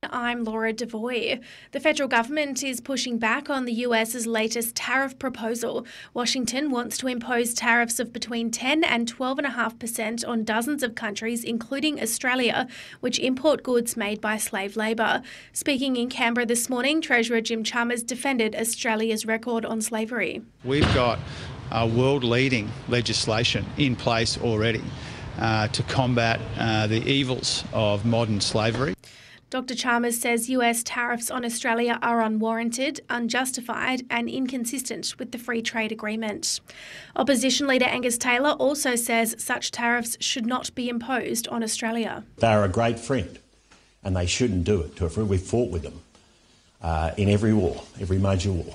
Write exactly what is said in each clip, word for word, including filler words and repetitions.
I'm Laura Devoy. The federal government is pushing back on the U S's latest tariff proposal. Washington wants to impose tariffs of between ten and twelve point five percent on dozens of countries, including Australia, which import goods made by slave labour. Speaking in Canberra this morning, Treasurer Jim Chalmers defended Australia's record on slavery. We've got uh, world-leading legislation in place already uh, to combat uh, the evils of modern slavery. Doctor Chalmers says U S tariffs on Australia are unwarranted, unjustified and inconsistent with the free trade agreement. Opposition leader Angus Taylor also says such tariffs should not be imposed on Australia. They are a great friend and they shouldn't do it to a friend. We've fought with them uh, in every war, every major war.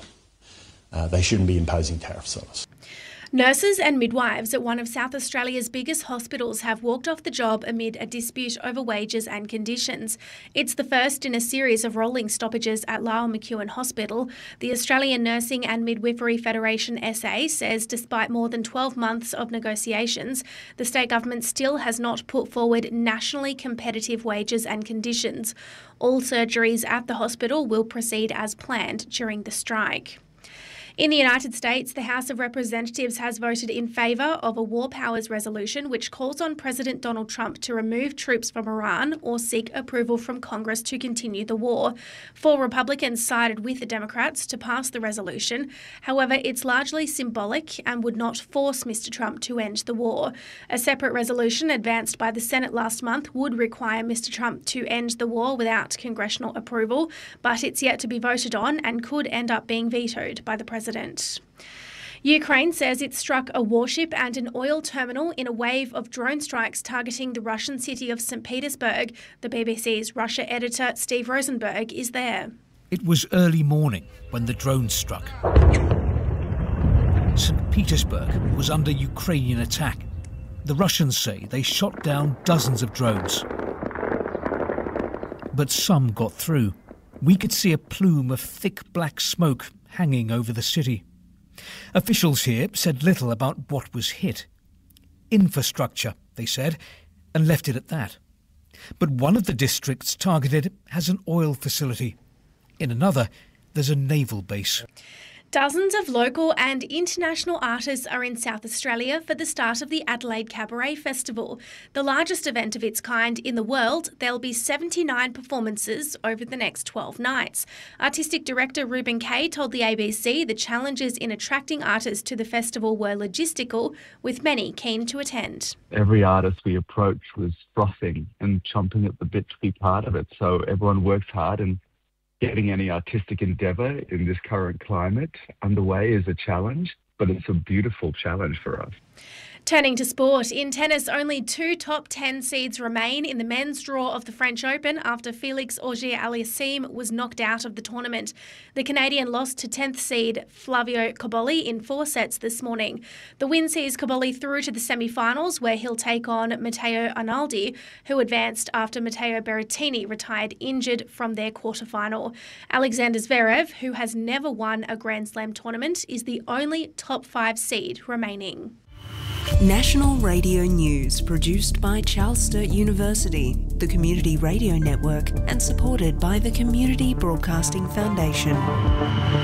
Uh, they shouldn't be imposing tariffs on us. Nurses and midwives at one of South Australia's biggest hospitals have walked off the job amid a dispute over wages and conditions. It's the first in a series of rolling stoppages at Lyell McEwin Hospital. The Australian Nursing and Midwifery Federation S A says despite more than twelve months of negotiations, the state government still has not put forward nationally competitive wages and conditions. All surgeries at the hospital will proceed as planned during the strike. In the United States, the House of Representatives has voted in favour of a War Powers resolution which calls on President Donald Trump to remove troops from Iran or seek approval from Congress to continue the war. Four Republicans sided with the Democrats to pass the resolution. However, it's largely symbolic and would not force Mister Trump to end the war. A separate resolution advanced by the Senate last month would require Mister Trump to end the war without congressional approval, but it's yet to be voted on and could end up being vetoed by the president. President. Ukraine says it struck a warship and an oil terminal in a wave of drone strikes targeting the Russian city of Saint Petersburg. The B B C's Russia editor Steve Rosenberg is there. It was early morning when the drone struck. Saint Petersburg was under Ukrainian attack. The Russians say they shot down dozens of drones. But some got through. We could see a plume of thick black smoke hanging over the city. Officials here said little about what was hit. Infrastructure, they said, and left it at that. But one of the districts targeted has an oil facility. In another, there's a naval base. Dozens of local and international artists are in South Australia for the start of the Adelaide Cabaret Festival. The largest event of its kind in the world, there'll be seventy-nine performances over the next twelve nights. Artistic director Ruben Kay told the A B C the challenges in attracting artists to the festival were logistical, with many keen to attend. Every artist we approached was frothing and chomping at the bit to be part of it, so everyone works hard, and getting any artistic endeavour in this current climate underway is a challenge, but it's a beautiful challenge for us. Turning to sport, in tennis, only two top ten seeds remain in the men's draw of the French Open after Felix Auger-Aliassime was knocked out of the tournament. The Canadian lost to tenth seed Flavio Cobolli in four sets this morning. The win sees Cobolli through to the semi-finals, where he'll take on Matteo Arnaldi, who advanced after Matteo Berrettini retired injured from their quarterfinal. Alexander Zverev, who has never won a Grand Slam tournament, is the only top five seed remaining. National Radio News, produced by Charles Sturt University, the Community Radio Network, and supported by the Community Broadcasting Foundation.